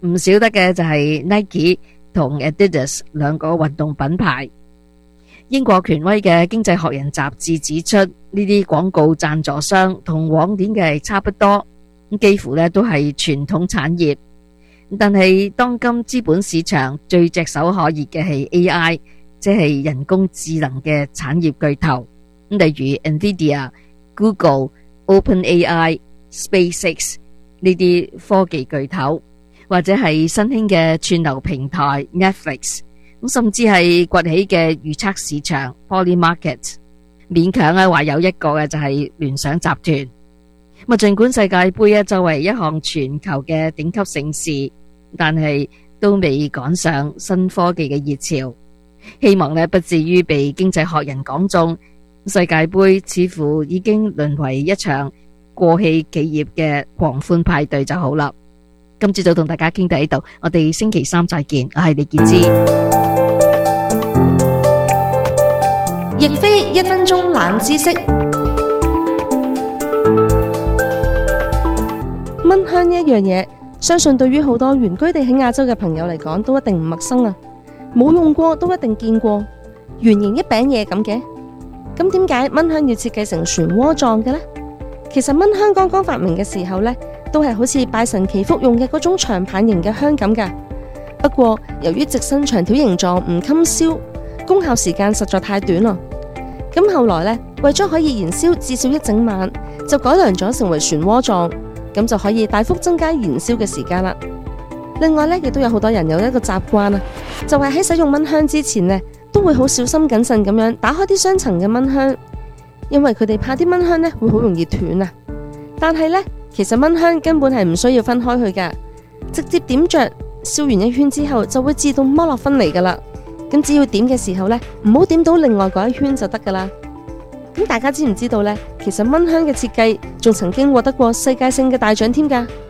唔少得嘅就係 Nike 同 Adidas 兩個運動品牌。英國權威嘅經濟學人雜誌指出，呢啲廣告贊助商同往年嘅係差不多，幾乎都係傳統產業。但係當今資本市場最炙手可熱嘅係 AI， 即係人工智能嘅產業巨頭，例如 Nvidia、Google、OpenAI、SpaceX 呢啲科技巨頭，或者係新興嘅串流平台 Netflix， 甚至係崛起嘅預測市場 Polymarket， 勉強話有一個嘅就係聯想集團。盡管世界盃作為一項全球嘅頂級盛事，但係都未趕上新科技嘅熱潮。希望不至於被經濟學人講中，世界盃似乎已經淪為一場過氣企業嘅狂歡派對就好啦。今朝早同大家傾到呢度，我哋星期三再見。我係李潔芝。 亦非一分鐘冷知識。蚊香呢一樣嘢，相信對於好多原居地喺亞洲嘅朋友嚟講，都一定唔陌生啊！冇用過都一定見過，圓形一餅嘢咁嘅。咁點解蚊香要設計成漩渦狀嘅呢？其實蚊香剛剛發明嘅時候呢，都係好似拜神祈福用嘅嗰種長棒型嘅香咁噶。不過由於直身長條形狀唔襟燒，功效時間實在太短啦。咁後來呢，為咗可以燃燒至少一整晚，就改良咗成為漩渦狀。咁就可以大幅增加燃燒嘅時間啦。另外呢，亦都有好多人有一個習慣啊，就係喺使用蚊香之前呢，都會好小心謹慎咁樣打開啲雙層嘅蚊香，因為佢哋怕啲蚊香呢會好容易斷啊。但係呢，其實蚊香根本係唔需要分開去噶，直接點着，燒完一圈之後就會自動剝落分離噶啦。咁只要點嘅時候呢，唔好點到另外嗰一圈就得噶啦。咁大家知唔知道呢？其實蚊香嘅設計仲曾經獲得過世界性嘅大獎添㗎。